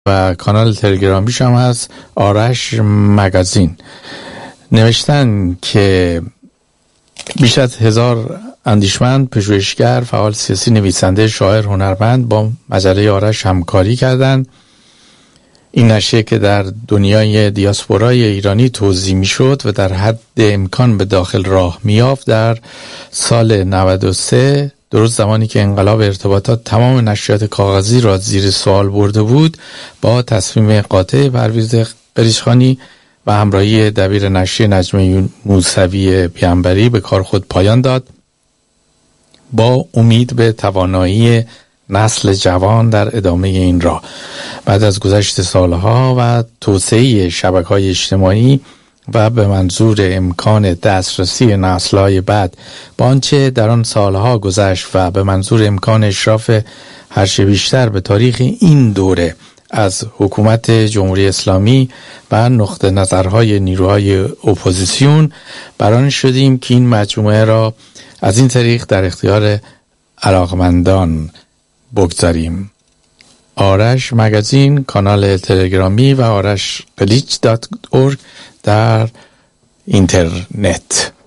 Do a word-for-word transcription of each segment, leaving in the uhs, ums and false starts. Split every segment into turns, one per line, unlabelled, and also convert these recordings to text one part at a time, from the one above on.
و کانال تلگرامیش هم هست، آرش مگزین. نوشتن که بیش از هزار اندیشمند، پژوهشگر، فعال سیاسی، نویسنده، شاعر، هنرمند با مجله آرش همکاری کردند. این نشریه که در دنیای دیاسپورای ایرانی توزیع میشد و در حد امکان به داخل راه میافت، در سال نود و سه، درست زمانی که انقلاب ارتباطات تمام نشریات کاغذی را زیر سوال برده بود، با تصمیم قاطع پرویز قریشخانی و همراهی دبیر نشریه نجمه موسوی پیامبری به کار خود پایان داد، با امید به توانایی نسل جوان در ادامه این راه. بعد از گذشت سالها و توسعه شبکه‌های اجتماعی و به منظور امکان دسترسی نسل‌های بعد با آنچه در آن سالها گذشت و به منظور امکان اشراف هرچه بیشتر به تاریخ این دوره از حکومت جمهوری اسلامی و نقطه نظرهای نیروهای اپوزیسیون، بران شدیم که این مجموعه را از این طریق در اختیار علاقمندان بگذاریم. آرش مگزین، کانال تلگرامی و آرش قلیچ دات اورگ در اینترنت.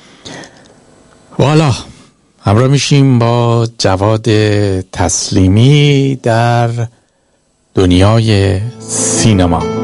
والا همراه میشیم با جواد تسلیمی در دنیای سینما.